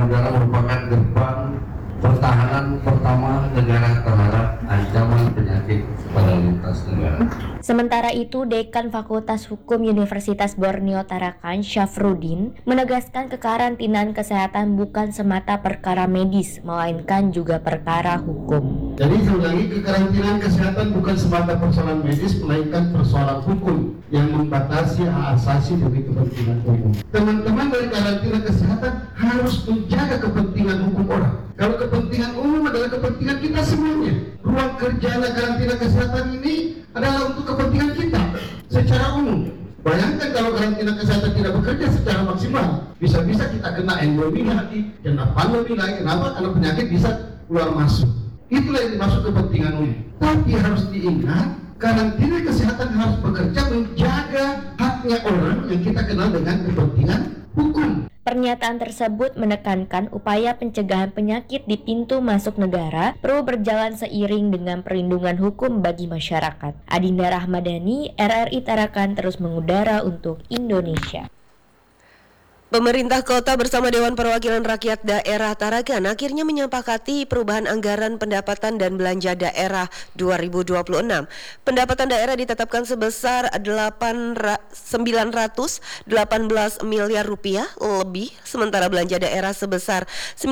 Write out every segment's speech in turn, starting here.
Negara merupakan gerbang pertahanan pertama negara terhadap ancaman penyakit pada lintas negara. Sementara itu, Dekan Fakultas Hukum Universitas Borneo Tarakan, Syafruddin, menegaskan kekarantinaan kesehatan bukan semata perkara medis, melainkan juga perkara hukum. Jadi saya ulangi, kekarantinaan kesehatan bukan semata persoalan medis, melainkan persoalan hukum yang membatasi hak asasi demi kepentingan umum. Teman-teman dari karantina kesehatan harus menjaga kepentingan hukum orang. Kalau kepentingan umum adalah kepentingan kita semuanya. Ruang kerja karantina kesehatan ini adalah untuk kepentingan kita secara umum. Bayangkan kalau karantina kesehatan tidak bekerja secara maksimal, bisa-bisa kita kena endemi lagi, kena pandemi lagi. Kenapa? Karena penyakit bisa keluar masuk. Itulah yang dimaksud kepentingan umum. Tapi harus diingat, karantina kesehatan harus bekerja menjaga haknya orang yang kita kenal dengan kepentingan hukum. Pernyataan tersebut menekankan upaya pencegahan penyakit di pintu masuk negara perlu berjalan seiring dengan perlindungan hukum bagi masyarakat. Adinda Rahmadani, RRI Tarakan terus mengudara untuk Indonesia. Pemerintah kota bersama Dewan Perwakilan Rakyat Daerah Tarakan akhirnya menyepakati perubahan anggaran pendapatan dan belanja daerah 2026. Pendapatan daerah ditetapkan sebesar 918 miliar rupiah lebih, sementara belanja daerah sebesar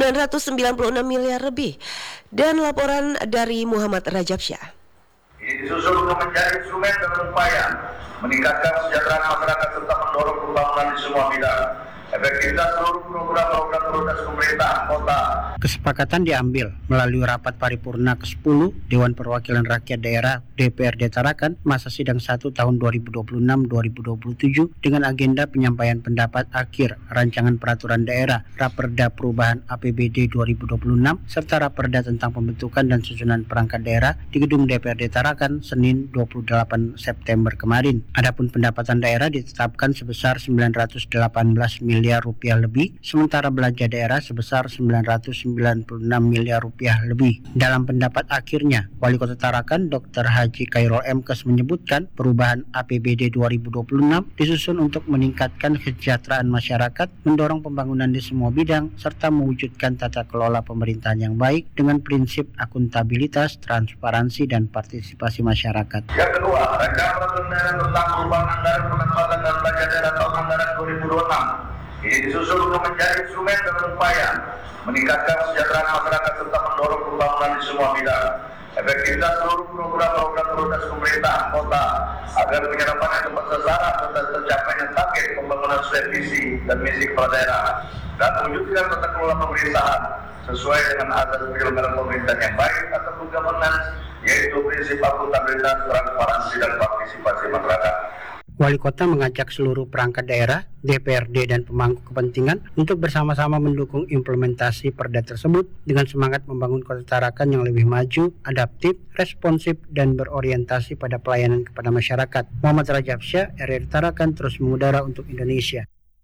996 miliar lebih. Dan laporan dari Muhammad Rajabsyah. Ini disusul untuk menjadi instrumen dalam upaya meningkatkan kesejahteraan masyarakat serta mendorong pembangunan di semua bidang. Efektivitas seluruh program-program prioritas pemerintah kota. Kesepakatan diambil melalui rapat paripurna ke-10 Dewan Perwakilan Rakyat Daerah DPRD Tarakan masa sidang 1 tahun 2026-2027 dengan agenda penyampaian pendapat akhir rancangan peraturan daerah, Raperda Perubahan APBD 2026 serta Raperda tentang pembentukan dan susunan perangkat daerah di gedung DPRD Tarakan Senin 28 September kemarin. Adapun pendapatan daerah ditetapkan sebesar 918 miliar rupiah lebih, sementara belanja daerah sebesar 996 miliar rupiah lebih. Dalam pendapat akhirnya, Wali Kota Tarakan Dr. Haji Khairul M.Kes menyebutkan perubahan APBD 2026 disusun untuk meningkatkan kesejahteraan masyarakat, mendorong pembangunan di semua bidang, serta mewujudkan tata kelola pemerintahan yang baik dengan prinsip akuntabilitas, transparansi, dan partisipasi masyarakat. Yang kedua, rancangan peraturan daerah tentang perubahan anggaran pendapatan dan belanja daerah tahun anggaran 2026. Ini disusul untuk menjadi instrumen dalam upaya meningkatkan kesejahteraan masyarakat serta mendorong pembangunan di semua bidang. Efektivitas seluruh program-program prioritas pemerintah kota agar penyerapannya tepat sasaran serta tercapainya target pembangunan sesuai visi dan misi kepala daerah dan mewujudkan tata kelola pemerintahan sesuai dengan azas penyelenggaraan pemerintahan yang baik atau good governance, yaitu prinsip akuntabilitas, transparansi, dan partisipasi masyarakat. Wali Kota mengajak seluruh perangkat daerah, DPRD, dan pemangku kepentingan untuk bersama-sama mendukung implementasi perda tersebut dengan semangat membangun Kota Tarakan yang lebih maju, adaptif, responsif, dan berorientasi pada pelayanan kepada masyarakat. Muhammad Rajabsyah, RRI Tarakan terus mengudara untuk Indonesia.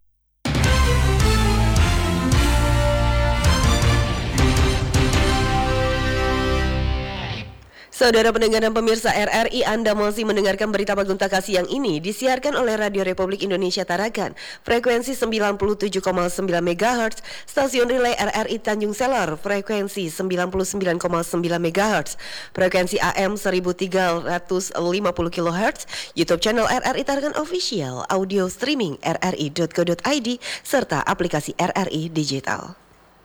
Saudara pendengar dan pemirsa RRI, Anda masih mendengarkan berita Pagunta Kasih yang ini disiarkan oleh Radio Republik Indonesia Tarakan, frekuensi 97,9 MHz, stasiun relay RRI Tanjung Selar, frekuensi 99,9 MHz, frekuensi AM 1350 kHz, YouTube channel RRI Tarakan Official, audio streaming rri.co.id, serta aplikasi RRI Digital.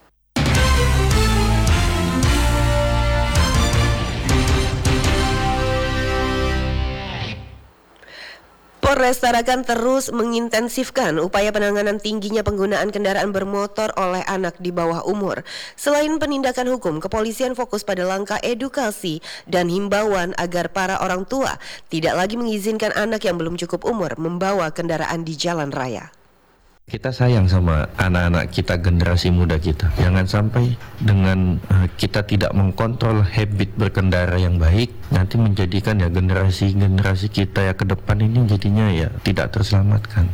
Polres Tarakan terus mengintensifkan upaya penanganan tingginya penggunaan kendaraan bermotor oleh anak di bawah umur. Selain penindakan hukum, kepolisian fokus pada langkah edukasi dan himbauan agar para orang tua tidak lagi mengizinkan anak yang belum cukup umur membawa kendaraan di jalan raya. Kita sayang sama anak-anak kita, generasi muda kita. Jangan sampai dengan kita tidak mengkontrol habit berkendara yang baik, nanti menjadikan ya generasi kita ya ke depan ini jadinya ya tidak terselamatkan.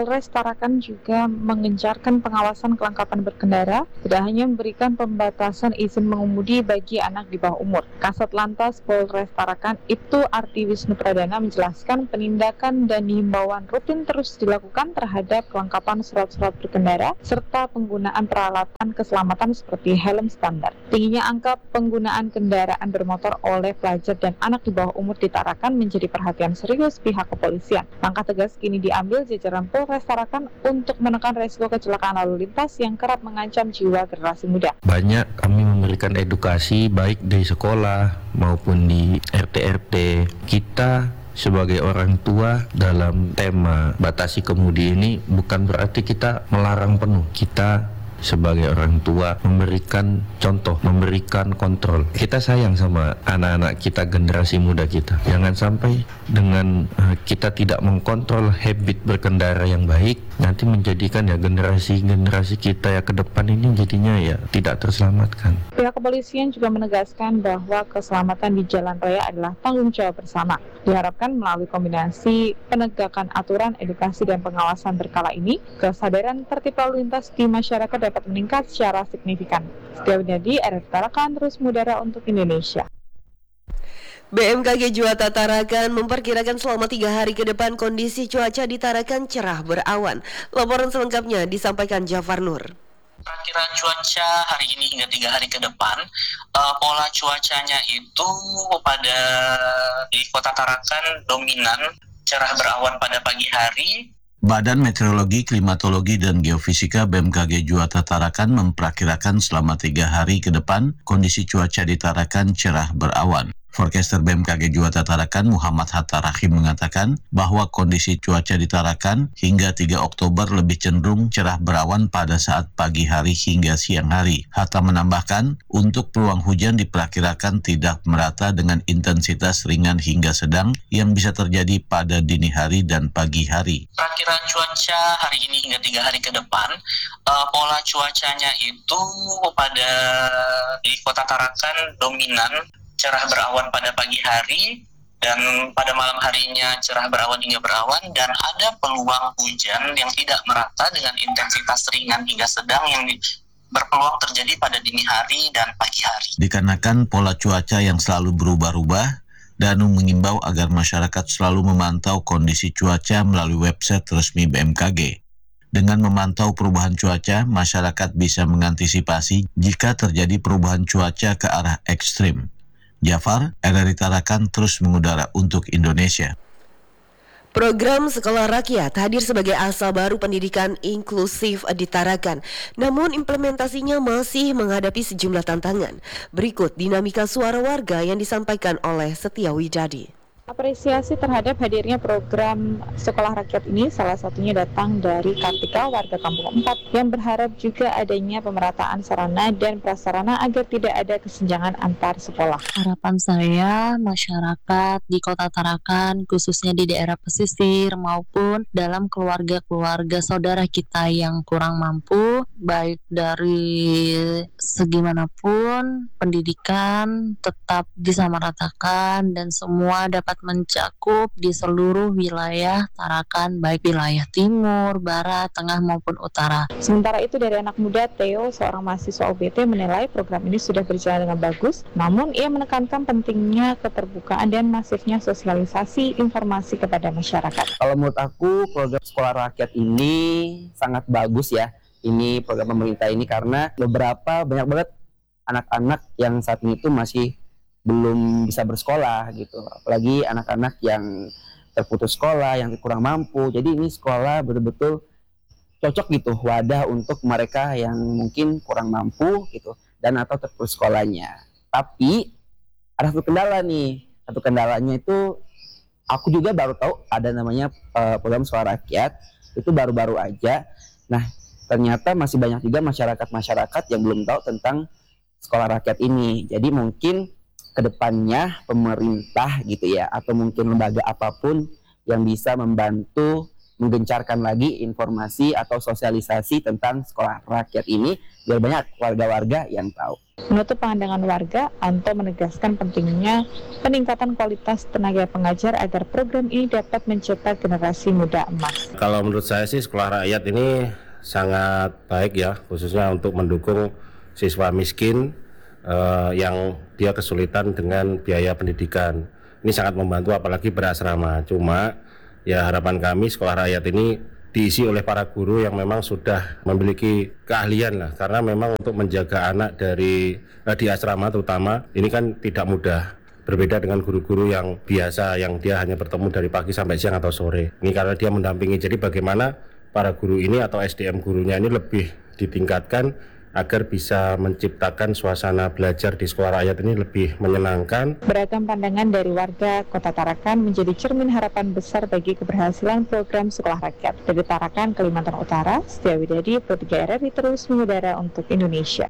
Polres Tarakan juga mengencarkan pengawasan kelengkapan berkendara, tidak hanya memberikan pembatasan izin mengemudi bagi anak di bawah umur. Kasat Lantas Polres Tarakan Ibtu Arti Wisnu Pradana menjelaskan penindakan dan himbauan rutin terus dilakukan terhadap kelengkapan surat-surat berkendara serta penggunaan peralatan keselamatan seperti helm standar. Tingginya angka penggunaan kendaraan bermotor oleh pelajar dan anak di bawah umur di Tarakan menjadi perhatian serius pihak kepolisian. Langkah tegas kini diambil jajaran Polres Tarakan untuk menekan resiko kecelakaan lalu lintas yang kerap mengancam jiwa generasi muda. Banyak kami memberikan edukasi baik di sekolah maupun di RT-RT. Kita sebagai orang tua dalam tema batasi kemudi ini bukan berarti kita melarang penuh. Kita sebagai orang tua memberikan contoh, memberikan kontrol. Kita sayang sama anak-anak kita, generasi muda kita. Jangan sampai dengan kita tidak mengkontrol habit berkendara yang baik, nanti menjadikan ya generasi kita ya ke depan ini jadinya ya tidak terselamatkan. Pihak kepolisian juga menegaskan bahwa keselamatan di jalan raya adalah tanggung jawab bersama. Diharapkan melalui kombinasi penegakan aturan, edukasi, dan pengawasan berkala ini, kesadaran tertib lalu lintas di masyarakat dapat meningkat secara signifikan. Setia Widyadi, RRI Tarakan, terus mengudara untuk Indonesia. BMKG Juwata Tarakan memperkirakan selama 3 hari ke depan kondisi cuaca di Tarakan cerah berawan. Laporan selengkapnya disampaikan Jafar Nur. Perkiraan cuaca hari ini hingga 3 hari ke depan, pola cuacanya itu pada di Kota Tarakan dominan cerah berawan pada pagi hari. Badan Meteorologi, Klimatologi, dan Geofisika BMKG Juwata Tarakan memperkirakan selama 3 hari ke depan kondisi cuaca di Tarakan cerah berawan. Forecaster BMKG Juwata Tarakan Muhammad Hatta Rahim mengatakan bahwa kondisi cuaca di Tarakan hingga 3 Oktober lebih cenderung cerah berawan pada saat pagi hari hingga siang hari. Hatta menambahkan, untuk peluang hujan diperkirakan tidak merata dengan intensitas ringan hingga sedang yang bisa terjadi pada dini hari dan pagi hari. Perkiraan cuaca hari ini hingga 3 hari ke depan, pola cuacanya itu pada di Kota Tarakan dominan cerah berawan pada pagi hari dan pada malam harinya cerah berawan hingga berawan, dan ada peluang hujan yang tidak merata dengan intensitas ringan hingga sedang yang berpeluang terjadi pada dini hari dan pagi hari. Dikarenakan pola cuaca yang selalu berubah-ubah, Danu mengimbau agar masyarakat selalu memantau kondisi cuaca melalui website resmi BMKG. Dengan memantau perubahan cuaca, masyarakat bisa mengantisipasi jika terjadi perubahan cuaca ke arah ekstrim. Jafar, RRI Tarakan terus mengudara untuk Indonesia. Program Sekolah Rakyat hadir sebagai asal baru pendidikan inklusif di Tarakan. Namun implementasinya masih menghadapi sejumlah tantangan. Berikut dinamika suara warga yang disampaikan oleh Setia Widyadi. Apresiasi terhadap hadirnya program Sekolah Rakyat ini salah satunya datang dari Kartika, warga Kampung 4, yang berharap juga adanya pemerataan sarana dan prasarana agar tidak ada kesenjangan antar sekolah. Harapan saya masyarakat di Kota Tarakan, khususnya di daerah pesisir maupun dalam keluarga-keluarga saudara kita yang kurang mampu, baik dari segi manapun, pendidikan tetap disamaratakan dan semua dapat mencakup di seluruh wilayah Tarakan, baik wilayah timur, barat, tengah maupun utara. Sementara itu dari anak muda, Theo, seorang mahasiswa UBT, menilai program ini sudah berjalan dengan bagus, namun ia menekankan pentingnya keterbukaan dan masifnya sosialisasi informasi kepada masyarakat. Kalau menurut aku program Sekolah Rakyat ini sangat bagus ya. Ini program pemerintah ini karena banyak banget anak-anak yang saat ini tuh masih belum bisa bersekolah gitu, apalagi anak-anak yang terputus sekolah, yang kurang mampu. Jadi ini sekolah betul-betul cocok gitu, wadah untuk mereka yang mungkin kurang mampu gitu dan atau terputus sekolahnya. Tapi ada satu kendala nih, satu kendalanya itu aku juga baru tahu ada namanya program Sekolah Rakyat, itu baru-baru aja. Nah ternyata masih banyak juga masyarakat yang belum tahu tentang Sekolah Rakyat ini. Jadi mungkin kedepannya pemerintah gitu ya, atau mungkin lembaga apapun yang bisa membantu menggencarkan lagi informasi atau sosialisasi tentang Sekolah Rakyat ini biar banyak warga-warga yang tahu. Menutup pandangan warga, Anto menegaskan pentingnya peningkatan kualitas tenaga pengajar agar program ini dapat mencetak generasi muda emas. Kalau menurut saya sih sekolah rakyat ini sangat baik ya, khususnya untuk mendukung siswa miskin yang dia kesulitan dengan biaya pendidikan. Ini sangat membantu apalagi berasrama. Cuma ya harapan kami sekolah rakyat ini diisi oleh para guru yang memang sudah memiliki keahlian lah, karena memang untuk menjaga anak dari di asrama terutama ini kan tidak mudah. Berbeda dengan guru-guru yang biasa yang dia hanya bertemu dari pagi sampai siang atau sore. Ini karena dia mendampingi. Jadi bagaimana para guru ini atau SDM gurunya ini lebih ditingkatkan agar bisa menciptakan suasana belajar di sekolah rakyat ini lebih menyenangkan. Beragam pandangan dari warga Kota Tarakan menjadi cermin harapan besar bagi keberhasilan program sekolah rakyat. Dari Tarakan, Kalimantan Utara, Setia Widadi, Pro 3 RRI terus mengudara untuk Indonesia.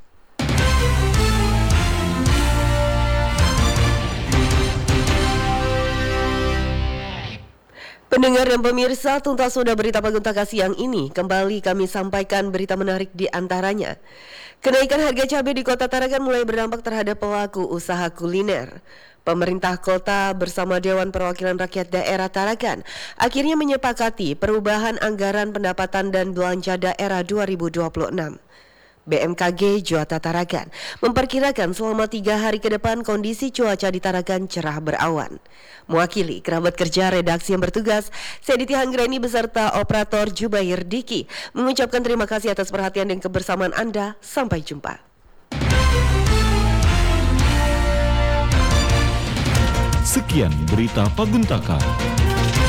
Pendengar dan pemirsa, tuntas sudah berita Paguntaga siang ini. Kembali kami sampaikan berita menarik di antaranya. Kenaikan harga cabai di Kota Tarakan mulai berdampak terhadap pelaku usaha kuliner. Pemerintah kota bersama Dewan Perwakilan Rakyat Daerah Tarakan akhirnya menyepakati perubahan anggaran pendapatan dan belanja daerah 2026. BMKG Juwata Tarakan memperkirakan selama 3 hari ke depan kondisi cuaca di Tarakan cerah berawan. Mewakili kerabat kerja redaksi yang bertugas, saya Diti Hanggreni beserta operator Jubair Diki mengucapkan terima kasih atas perhatian dan kebersamaan Anda. Sampai jumpa. Sekian berita Paguntaka.